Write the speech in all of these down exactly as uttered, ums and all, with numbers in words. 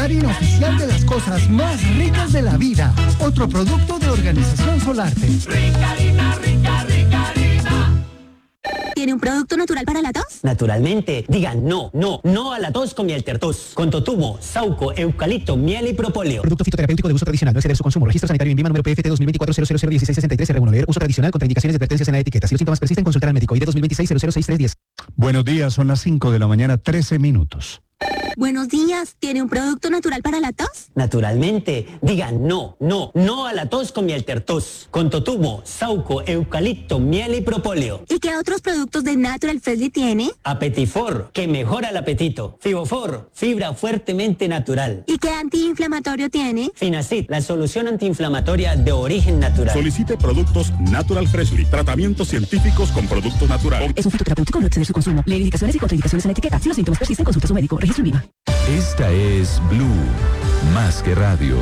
celular inoficial de las cosas más ricas de la vida. Otro producto de Organización Solarte. Ricarina, rica, ricarina. ¿Tiene un producto natural para la tos? Naturalmente. Digan no, no, no a la tos con miel tertos. Con totumo, sauco, eucalipto, miel y propóleo. Producto fitoterapéutico de uso tradicional. No exceder su consumo. Registro sanitario INVIMA número P F T dos mil veinticuatro cero cero cero dieciséis sesenta y tres R uno. Leer uso tradicional contra indicaciones y advertencias en la etiqueta. Si los síntomas persisten, consultar al médico. I D dos mil veintiséis cero cero seis tres diez. Buenos días, son las cinco de la mañana, trece minutos. Buenos días, ¿tiene un producto natural para la tos? Naturalmente. Digan no, no, no a la tos con miel tertos. Con totumo, sauco, eucalipto, miel y propóleo. ¿Y qué otros productos de Natural Freshly tiene? Apetifor, que mejora el apetito. Fibofor, fibra fuertemente natural. ¿Y qué antiinflamatorio tiene? Finacid, la solución antiinflamatoria de origen natural. Solicite productos Natural Freshly. Tratamientos científicos con productos naturales. Es un fitoterapéutico, no exceder su consumo. Lee indicaciones y contraindicaciones en la etiqueta. Si los síntomas persisten, consulte a su médico. Registro INVIMA. Esta es Blue, más que radio.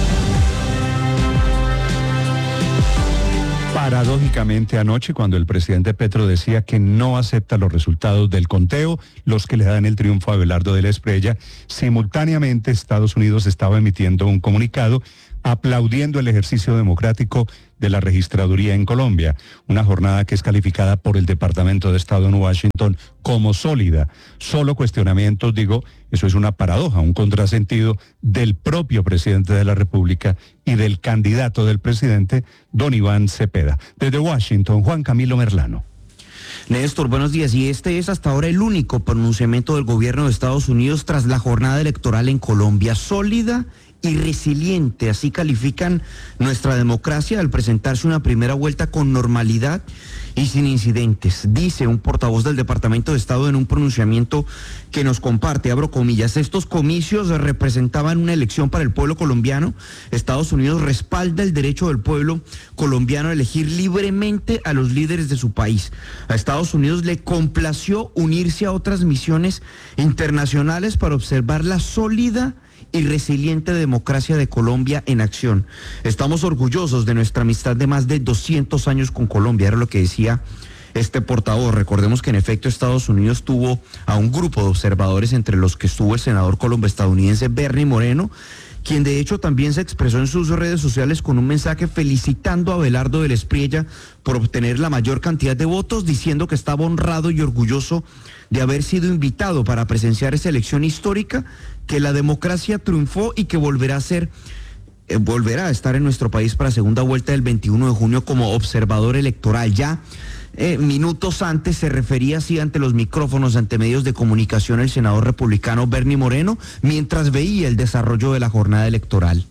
Paradójicamente anoche, cuando el presidente Petro decía que no acepta los resultados del conteo, los que le dan el triunfo a Abelardo de la Espriella, simultáneamente Estados Unidos estaba emitiendo un comunicado aplaudiendo el ejercicio democrático de la registraduría en Colombia, una jornada que es calificada por el Departamento de Estado en Washington como sólida. Solo cuestionamientos, digo, eso es una paradoja, un contrasentido del propio presidente de la República y del candidato del presidente, don Iván Cepeda. Desde Washington, Juan Camilo Merlano. Néstor, buenos días. Y este es hasta ahora el único pronunciamiento del gobierno de Estados Unidos tras la jornada electoral en Colombia, sólida y resiliente. Así califican nuestra democracia al presentarse una primera vuelta con normalidad y sin incidentes, dice un portavoz del Departamento de Estado en un pronunciamiento que nos comparte, abro comillas: estos comicios representaban una elección para el pueblo colombiano. Estados Unidos respalda el derecho del pueblo colombiano a elegir libremente a los líderes de su país. A Estados Unidos le complació unirse a otras misiones internacionales para observar la sólida y resiliente democracia de Colombia en acción. Estamos orgullosos de nuestra amistad de más de doscientos años con Colombia, era lo que decía este portavoz. Recordemos que en efecto Estados Unidos tuvo a un grupo de observadores, entre los que estuvo el senador colombo-estadounidense Bernie Moreno, quien de hecho también se expresó en sus redes sociales con un mensaje felicitando a Abelardo de la Espriella por obtener la mayor cantidad de votos, diciendo que estaba honrado y orgulloso de haber sido invitado para presenciar esa elección histórica, que la democracia triunfó y que volverá a ser, eh, volverá a estar en nuestro país para segunda vuelta del veintiuno de junio como observador electoral. Ya eh, minutos antes se refería así ante los micrófonos, ante medios de comunicación, el senador republicano Bernie Moreno, mientras veía el desarrollo de la jornada electoral.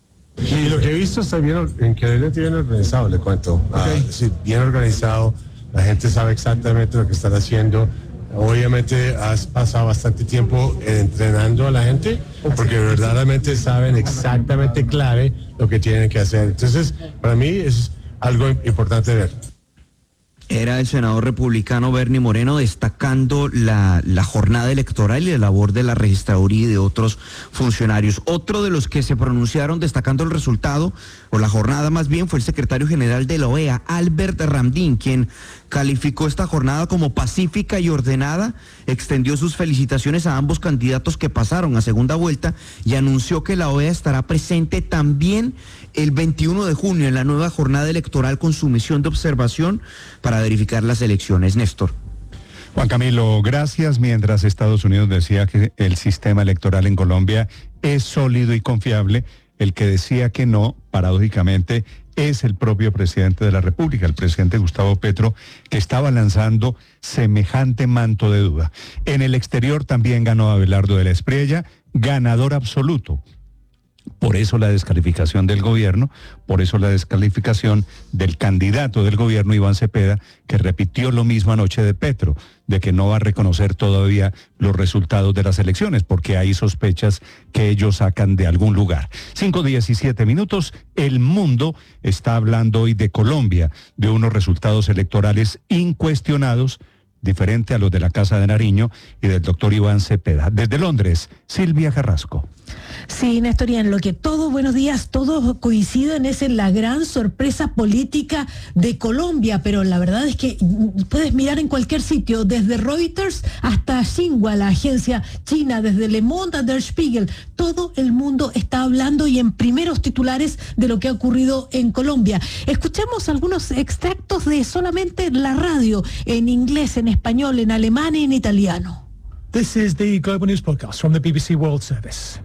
Y lo que he visto está bien, increíblemente bien organizado, le cuento. Okay. Ah, sí, bien organizado, la gente sabe exactamente lo que están haciendo. Obviamente has pasado bastante tiempo entrenando a la gente porque verdaderamente saben exactamente clave lo que tienen que hacer. Entonces, para mí es algo importante ver. Era el senador republicano Bernie Moreno destacando la, la jornada electoral y la labor de la registraduría y de otros funcionarios. Otro de los que se pronunciaron destacando el resultado, o la jornada más bien, fue el secretario general de la O E A, Albert Ramdín, quien calificó esta jornada como pacífica y ordenada, extendió sus felicitaciones a ambos candidatos que pasaron a segunda vuelta y anunció que la O E A estará presente también el veintiuno de junio en la nueva jornada electoral con su misión de observación para verificar las elecciones. Néstor. Juan Camilo, gracias. Mientras Estados Unidos decía que el sistema electoral en Colombia es sólido y confiable, el que decía que no, paradójicamente, es el propio presidente de la República, el presidente Gustavo Petro, que estaba lanzando semejante manto de duda. En el exterior también ganó Abelardo de la Espriella, ganador absoluto. Por eso la descalificación del gobierno, por eso la descalificación del candidato del gobierno, Iván Cepeda, que repitió lo mismo anoche de Petro, de que no va a reconocer todavía los resultados de las elecciones, porque hay sospechas que ellos sacan de algún lugar. cinco diecisiete minutos, el mundo está hablando hoy de Colombia, de unos resultados electorales incuestionados, diferente a los de la Casa de Nariño y del doctor Iván Cepeda. Desde Londres, Silvia Carrasco. Sí, Néstor, y en lo que todos, buenos días, todos coinciden es en la gran sorpresa política de Colombia, pero la verdad es que puedes mirar en cualquier sitio, desde Reuters hasta Xinhua, la agencia china, desde Le Monde a Der Spiegel, todo el mundo está hablando y en primeros titulares de lo que ha ocurrido en Colombia. Escuchemos algunos extractos de solamente la radio, en inglés, en español, en alemán y en italiano. This is the Global News Podcast from the B B C World Service.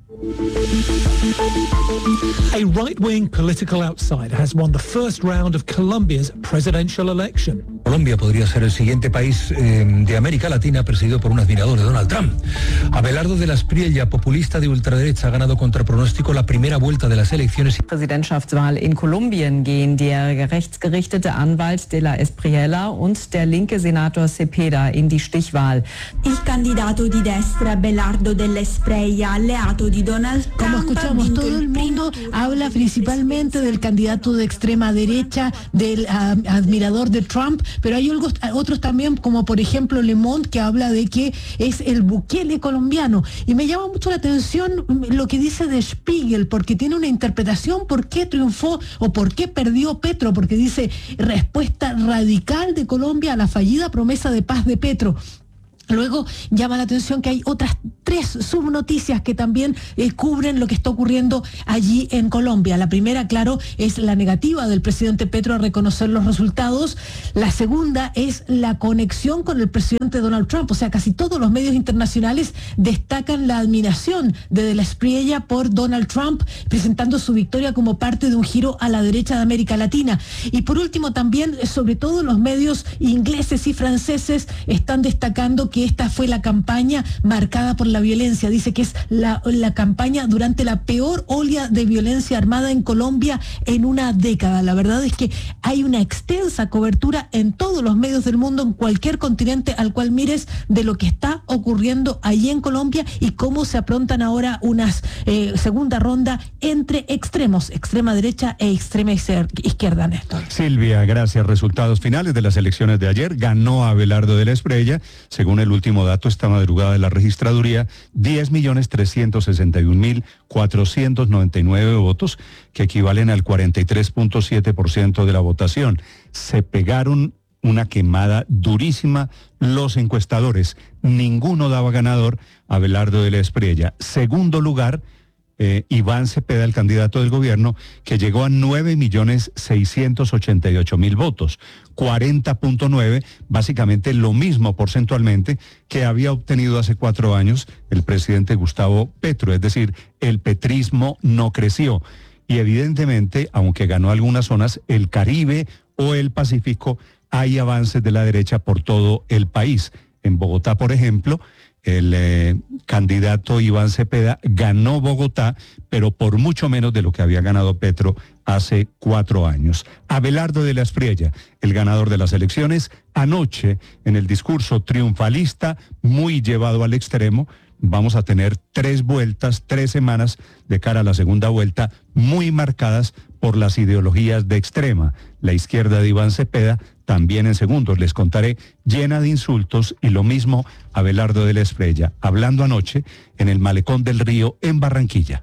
A right-wing political outsider has won the first round of Colombia's presidential election. Colombia podría ser el siguiente país eh, de América Latina presidido por un admirador de Donald Trump. Abelardo de la Espriella, populista de ultraderecha, ha ganado contra pronóstico la primera vuelta de las elecciones. Präsidentschaftswahl in Kolumbien gehen der rechtsgerichtete Anwalt de la Espriella und der linke Senator Cepeda in die Stichwahl. Il candidato di destra Abelardo della Espriella, alleato di Donald Trump. Como escuchamos, todo el mundo habla principalmente del candidato de extrema derecha, del uh, admirador de Trump, pero hay algo, otros también, como por ejemplo Le Monde, que habla de que es el Bukele colombiano. Y me llama mucho la atención lo que dice de Spiegel, porque tiene una interpretación por qué triunfó o por qué perdió Petro, porque dice respuesta radical de Colombia a la fallida promesa de paz de Petro. Luego llama la atención que hay otras tres subnoticias que también eh, cubren lo que está ocurriendo allí en Colombia. La primera, claro, es la negativa del presidente Petro a reconocer los resultados. La segunda es la conexión con el presidente Donald Trump. O sea, casi todos los medios internacionales destacan la admiración de De la Espriella por Donald Trump, presentando su victoria como parte de un giro a la derecha de América Latina. Y por último, también, sobre todo los medios ingleses y franceses están destacando que que esta fue la campaña marcada por la violencia. Dice que es la, la campaña durante la peor ola de violencia armada en Colombia en una década. La verdad es que hay una extensa cobertura en todos los medios del mundo, en cualquier continente al cual mires, de lo que está ocurriendo allí en Colombia y cómo se aprontan ahora unas eh, segunda ronda entre extremos, extrema derecha e extrema izquierda, Néstor. Silvia, gracias. Resultados finales de las elecciones de ayer. Ganó Abelardo de la Espriella, según el último dato esta madrugada de la registraduría, diez millones trescientos sesenta y un mil cuatrocientos noventa y nueve votos, que equivalen al cuarenta y tres punto siete por ciento de la votación. Se pegaron una quemada durísima los encuestadores. Ninguno daba ganador a Abelardo de la Espriella. Segundo lugar, Eh, Iván Cepeda, el candidato del gobierno, que llegó a nueve millones seiscientos ochenta y ocho mil votos, cuarenta punto nueve, básicamente lo mismo porcentualmente que había obtenido hace cuatro años el presidente Gustavo Petro, es decir, el petrismo no creció. Y evidentemente, aunque ganó algunas zonas, el Caribe o el Pacífico, hay avances de la derecha por todo el país. En Bogotá, por ejemplo, el eh, candidato Iván Cepeda ganó Bogotá, pero por mucho menos de lo que había ganado Petro hace cuatro años. Abelardo de la Espriella, el ganador de las elecciones, anoche en el discurso triunfalista, muy llevado al extremo. Vamos a tener tres vueltas, tres semanas de cara a la segunda vuelta, muy marcadas por las ideologías de extrema. La izquierda de Iván Cepeda, también en segundos, les contaré, llena de insultos, y lo mismo Abelardo de la Espriella, hablando anoche en el Malecón del Río en Barranquilla.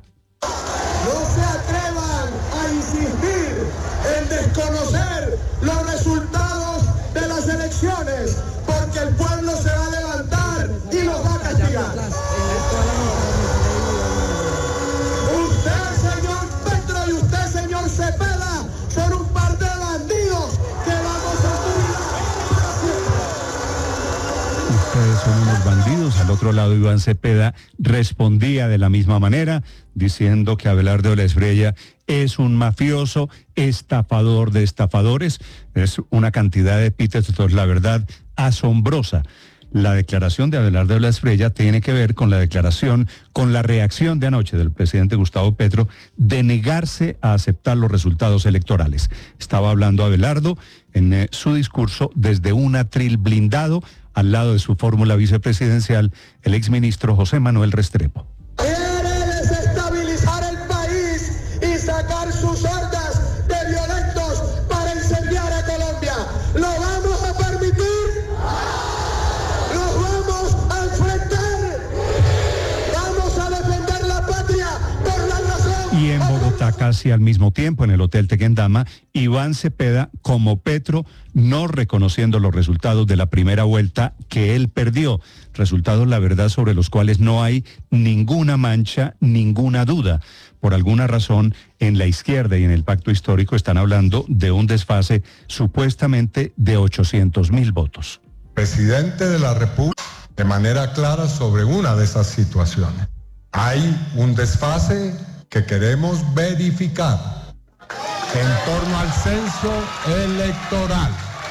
No se atrevan a insistir en desconocer los resultados de las elecciones, porque el pueblo se va a levantar y los va a castigar. Usted, señor Petro, y usted, señor Cepeda, son un par de bandidos que vamos a subir. Ustedes son unos bandidos. Al otro lado, Iván Cepeda respondía de la misma manera, diciendo que Abelardo de la Espriella es un mafioso, estafador de estafadores. Es una cantidad de epítetos, la verdad, asombrosa. La declaración de Abelardo de la Espriella tiene que ver con la declaración, con la reacción de anoche del presidente Gustavo Petro de negarse a aceptar los resultados electorales. Estaba hablando Abelardo en eh, su discurso desde un atril blindado al lado de su fórmula vicepresidencial, el exministro José Manuel Restrepo. Quiere desestabilizar el país y sacar sus hordas de violentos para incendiar a Colombia. ¿Lo vamos a permitir? ¿Los vamos a enfrentar? ¿Vamos a defender la patria? casi al mismo tiempo en el Hotel Tequendama, Iván Cepeda como Petro, no reconociendo los resultados de la primera vuelta que él perdió. Resultados, la verdad, sobre los cuales no hay ninguna mancha, ninguna duda. Por alguna razón, en la izquierda y en el pacto histórico están hablando de un desfase supuestamente de ochocientos mil votos. Presidente de la República, de manera clara sobre una de esas situaciones. Hay un desfase que queremos verificar en torno al censo electoral.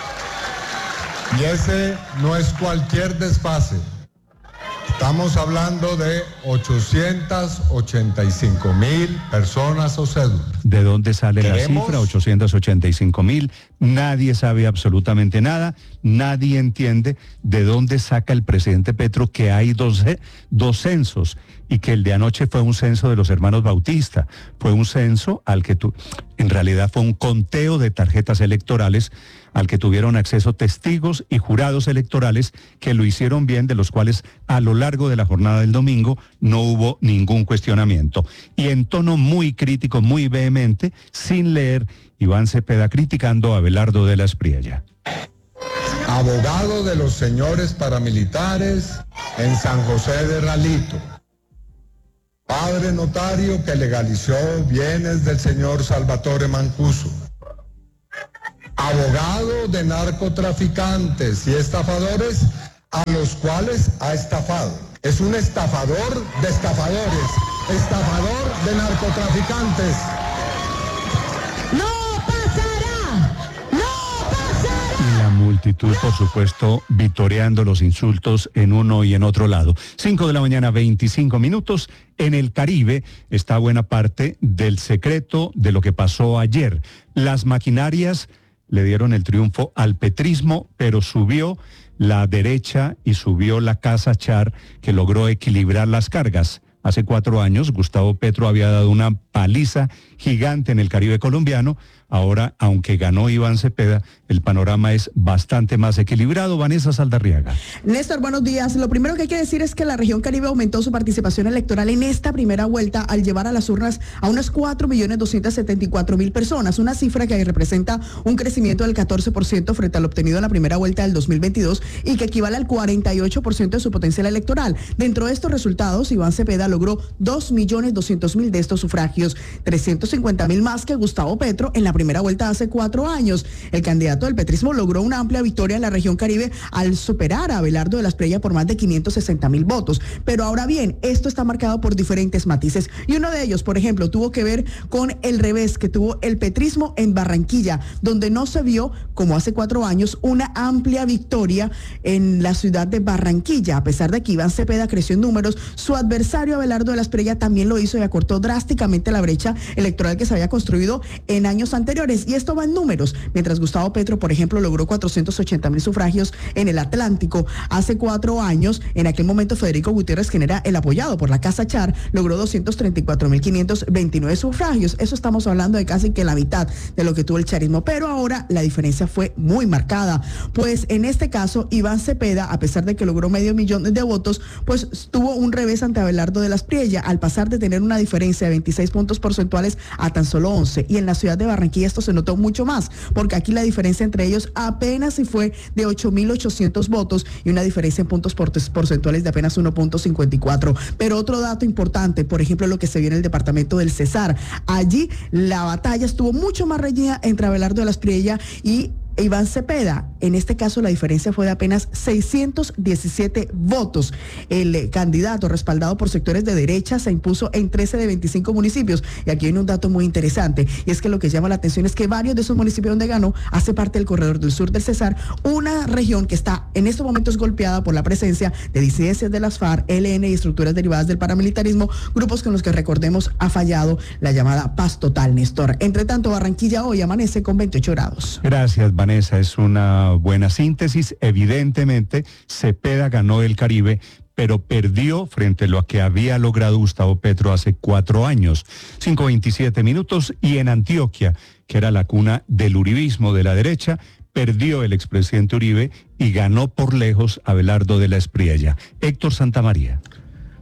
Y ese no es cualquier desfase. Estamos hablando de ochocientos ochenta y cinco mil personas o cédulas. ¿De dónde sale Queremos... la cifra? ochocientos ochenta y cinco mil. Nadie sabe absolutamente nada. Nadie entiende de dónde saca el presidente Petro que hay dos, dos censos y que el de anoche fue un censo de los hermanos Bautista. Fue un censo al que tu... en realidad fue un conteo de tarjetas electorales al que tuvieron acceso testigos y jurados electorales que lo hicieron bien, de los cuales a lo largo de la jornada del domingo no hubo ningún cuestionamiento. Y en tono muy crítico, muy vehemente, sin leer, Iván Cepeda criticando a Abelardo de la Espriella. Abogado de los señores paramilitares en San José de Ralito. Padre notario que legalizó bienes del señor Salvatore Mancuso. Abogado de narcotraficantes y estafadores a los cuales ha estafado. Es un estafador de estafadores, estafador de narcotraficantes. ¡No pasará! ¡No pasará! Y la multitud, por supuesto, vitoreando los insultos en uno y en otro lado. Cinco de la mañana, veinticinco minutos. En el Caribe está buena parte del secreto de lo que pasó ayer. Las maquinarias le dieron el triunfo al petrismo, pero subió la derecha y subió la Casa Char, que logró equilibrar las cargas. Hace cuatro años, Gustavo Petro había dado una paliza gigante en el Caribe colombiano. Ahora, aunque ganó Iván Cepeda, el panorama es bastante más equilibrado. Vanessa Saldarriaga. Néstor, buenos días. Lo primero que hay que decir es que la región Caribe aumentó su participación electoral en esta primera vuelta al llevar a las urnas a unas cuatro millones doscientos setenta y cuatro mil personas, una cifra que representa un crecimiento del catorce por ciento frente al obtenido en la primera vuelta del dos mil veintidós y que equivale al cuarenta y ocho por ciento de su potencial electoral. Dentro de estos resultados, Iván Cepeda logró dos millones doscientos mil de estos sufragios, trescientos cincuenta mil más que Gustavo Petro en la primera vuelta hace cuatro años. El candidato del petrismo logró una amplia victoria en la región Caribe al superar a Abelardo de la Espriella por más de quinientos sesenta mil votos. Pero ahora bien, esto está marcado por diferentes matices y uno de ellos, por ejemplo, tuvo que ver con el revés que tuvo el petrismo en Barranquilla, donde no se vio, como hace cuatro años, una amplia victoria en la ciudad de Barranquilla. A pesar de que Iván Cepeda creció en números, su adversario Abelardo de la Espriella también lo hizo y acortó drásticamente la brecha electoral que se había construido en años anteriores. Y esto va en números. Mientras Gustavo Petro, por ejemplo, logró cuatrocientos ochenta mil sufragios en el Atlántico hace cuatro años, en aquel momento Federico Gutiérrez, quien era el apoyado por la Casa Char, logró doscientos treinta y cuatro mil quinientos veintinueve sufragios. Eso estamos hablando de casi que la mitad de lo que tuvo el charismo. Pero ahora la diferencia fue muy marcada. Pues en este caso, Iván Cepeda, a pesar de que logró medio millón de votos, pues tuvo un revés ante Abelardo de la Espriella, al pasar de tener una diferencia de veintiséis puntos porcentuales a tan solo once. Y en la ciudad de Barranquilla esto se notó mucho más, porque aquí la diferencia entre ellos apenas si fue de ocho mil ochocientos votos y una diferencia en puntos porcentuales de apenas uno punto cincuenta y cuatro. Pero otro dato importante, por ejemplo, lo que se vio en el departamento del Cesar. Allí la batalla estuvo mucho más reñida entre Abelardo de la Espriella y Iván Cepeda. En este caso la diferencia fue de apenas seiscientos diecisiete votos. El eh, candidato respaldado por sectores de derecha se impuso en trece de veinticinco municipios. Y aquí hay un dato muy interesante, y es que lo que llama la atención es que varios de esos municipios donde ganó hace parte del corredor del sur del Cesar, una región que está en estos momentos golpeada por la presencia de disidencias de las FARC, E L N y estructuras derivadas del paramilitarismo, grupos con los que, recordemos, ha fallado la llamada paz total, Néstor. Entre tanto, Barranquilla hoy amanece con veintiocho grados. Gracias, Vanessa, es una buena síntesis. Evidentemente, Cepeda ganó el Caribe, pero perdió frente a lo que había logrado Gustavo Petro hace cuatro años. cinco veintisiete minutos, y en Antioquia, que era la cuna del uribismo de la derecha, perdió el expresidente Uribe y ganó por lejos Abelardo de la Espriella. Héctor Santamaría.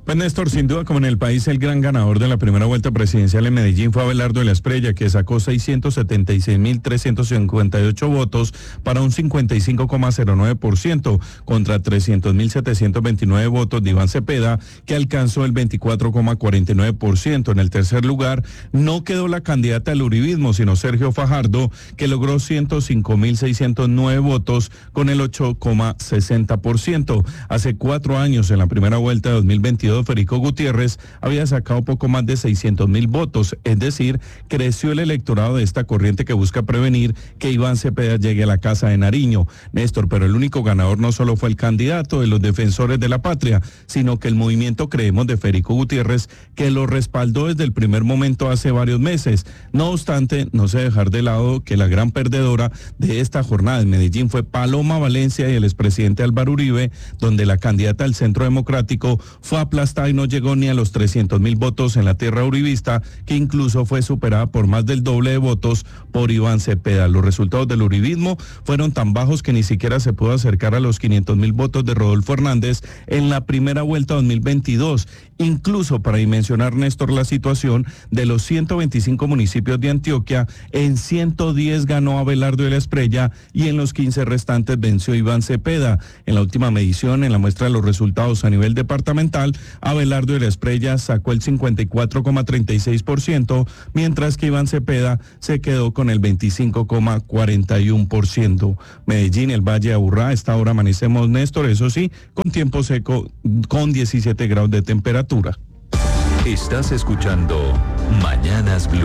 Pues Néstor, sin duda, como en el país, el gran ganador de la primera vuelta presidencial en Medellín fue Abelardo de la Espriella, que sacó seiscientos setenta y seis mil trescientos cincuenta y ocho votos para un cincuenta y cinco coma cero nueve por ciento contra trescientos mil setecientos veintinueve votos de Iván Cepeda, que alcanzó el veinticuatro coma cuarenta y nueve por ciento. En el tercer lugar no quedó la candidata al uribismo, sino Sergio Fajardo, que logró ciento cinco mil seiscientos nueve votos con el ocho coma sesenta por ciento. Hace cuatro años, en la primera vuelta de dos mil veintidós, Federico Gutiérrez había sacado poco más de seiscientos mil votos, es decir, creció el electorado de esta corriente que busca prevenir que Iván Cepeda llegue a la Casa de Nariño. Néstor, pero el único ganador no solo fue el candidato de los defensores de la patria, sino que el movimiento Creemos de Federico Gutiérrez, que lo respaldó desde el primer momento hace varios meses. No obstante, no se dejar de lado que la gran perdedora de esta jornada en Medellín fue Paloma Valencia y el expresidente Álvaro Uribe, donde la candidata del Centro Democrático fue aplastada y no llegó ni a los trescientos mil votos en la tierra uribista, que incluso fue superada por más del doble de votos por Iván Cepeda. Los resultados del uribismo fueron tan bajos que ni siquiera se pudo acercar a los quinientos mil votos de Rodolfo Hernández en la primera vuelta dos mil veintidós. Incluso, para dimensionar, Néstor, la situación, de los ciento veinticinco municipios de Antioquia, en ciento diez ganó Abelardo de la Espriella y en los quince restantes venció Iván Cepeda. En la última medición, en la muestra de los resultados a nivel departamental, Abelardo de la Espriella sacó el cincuenta y cuatro coma treinta y seis por ciento, mientras que Iván Cepeda se quedó con el veinticinco coma cuarenta y uno por ciento. Medellín, el Valle de Aburrá, a esta hora amanecemos, Néstor, eso sí, con tiempo seco, con diecisiete grados de temperatura. Estás escuchando Mañanas Blue.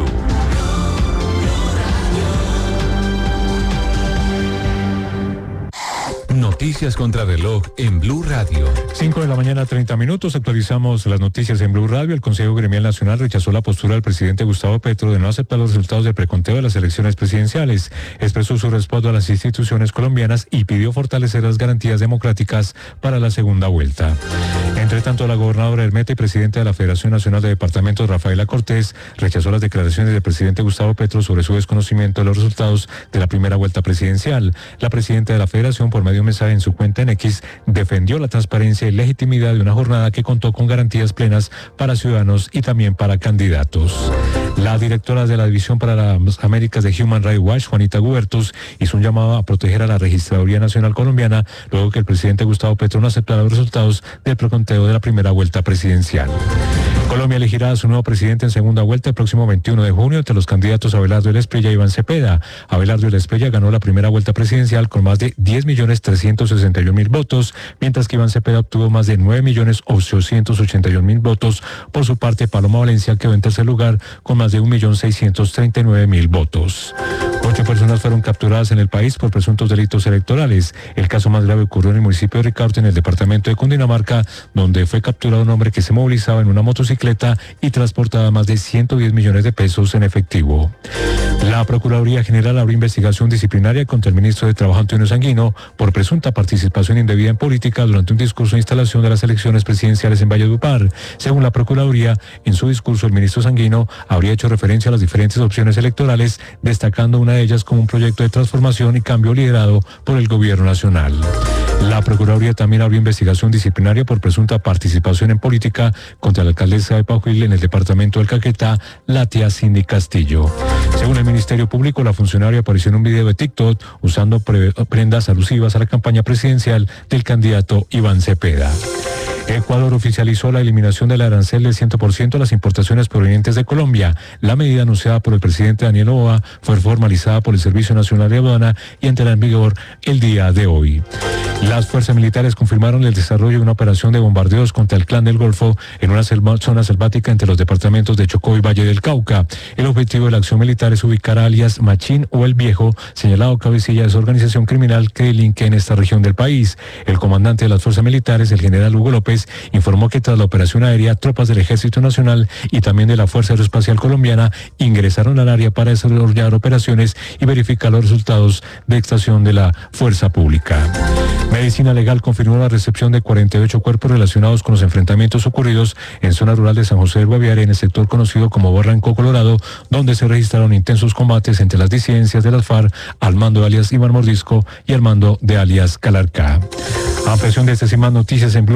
Noticias contra reloj en Blue Radio. cinco de la mañana, treinta minutos. Actualizamos las noticias en Blue Radio. El Consejo Gremial Nacional rechazó la postura del presidente Gustavo Petro de no aceptar los resultados del preconteo de las elecciones presidenciales. Expresó su respaldo a las instituciones colombianas y pidió fortalecer las garantías democráticas para la segunda vuelta. Entre tanto, la gobernadora del Meta y presidenta de la Federación Nacional de Departamentos, Rafaela Cortés, rechazó las declaraciones del presidente Gustavo Petro sobre su desconocimiento de los resultados de la primera vuelta presidencial. La presidenta de la Federación, por medio de un mensaje en su cuenta en X, defendió la transparencia y legitimidad de una jornada que contó con garantías plenas para ciudadanos y también para candidatos. La directora de la División para las Américas de Human Rights Watch, Juanita Gubertus, hizo un llamado a proteger a la Registraduría Nacional Colombiana luego que el presidente Gustavo Petro no aceptara los resultados del preconteo de la primera vuelta presidencial. Colombia elegirá a su nuevo presidente en segunda vuelta el próximo veintiuno de junio entre los candidatos Abelardo de la Espriella y Iván Cepeda. Abelardo de la Espriella ganó la primera vuelta presidencial con más de diez millones trescientos sesenta y un mil votos, mientras que Iván Cepeda obtuvo más de nueve millones ochocientos ochenta y un mil votos. Por su parte, Paloma Valencia quedó en tercer lugar con más de un millón seiscientos treinta y nueve mil votos. Ocho personas fueron capturadas en el país por presuntos delitos electorales. El caso más grave ocurrió en el municipio de Ricaurte, en el departamento de Cundinamarca, donde fue capturado un hombre que se movilizaba en una motocicleta y transportaba más de ciento diez millones de pesos en efectivo. La Procuraduría General abrió investigación disciplinaria contra el ministro de Trabajo, Antonio Sanguino, por presunta participación indebida en política durante un discurso de instalación de las elecciones presidenciales en Valledupar. Según la Procuraduría, en su discurso el ministro Sanguino habría hecho referencia a las diferentes opciones electorales, destacando una de ellas como un proyecto de transformación y cambio liderado por el gobierno nacional. La Procuraduría también abrió investigación disciplinaria por presunta participación en política contra la alcaldesa de Paujil en el departamento del Caquetá, Latia Cindy Castillo. Según el Ministerio Público, la funcionaria apareció en un video de TikTok usando pre- prendas alusivas a la campaña presidencial del candidato Iván Cepeda. Ecuador oficializó la eliminación del arancel del cien por ciento a las importaciones provenientes de Colombia. La medida anunciada por el presidente Daniel Noboa fue formalizada por el Servicio Nacional de Aduana y entrará en vigor el día de hoy. Las fuerzas militares confirmaron el desarrollo de una operación de bombardeos contra el Clan del Golfo en una selva, zona selvática entre los departamentos de Chocó y Valle del Cauca. El objetivo de la acción militar es ubicar a alias Machín o El Viejo, señalado cabecilla de esa organización criminal que delinque en esta región del país. El comandante de las fuerzas militares, el general Hugo López, informó que tras la operación aérea, tropas del Ejército Nacional y también de la Fuerza Aeroespacial Colombiana ingresaron al área para desarrollar operaciones y verificar los resultados de extracción de la fuerza pública. Medicina Legal confirmó la recepción de cuarenta y ocho cuerpos relacionados con los enfrentamientos ocurridos en zona rural de San José del Guaviare, en el sector conocido como Barranco Colorado, donde se registraron intensos combates entre las disidencias de las FARC, al mando de alias Iván Mordisco y al mando de alias Calarcá. Ampliación de estas y más noticias en Blue Radio.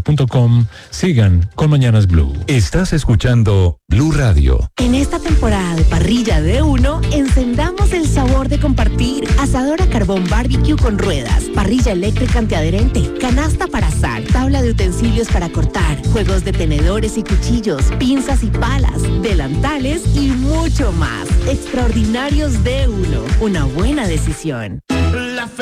punto com. Sigan con Mañanas Blue. Estás escuchando Blue Radio. En esta temporada de parrilla de uno, encendamos el sabor de compartir. Asador a carbón barbecue con ruedas, parrilla eléctrica antiadherente, canasta para asar, tabla de utensilios para cortar, juegos de tenedores y cuchillos, pinzas y palas, delantales y mucho más. Extraordinarios de uno. Una buena decisión. La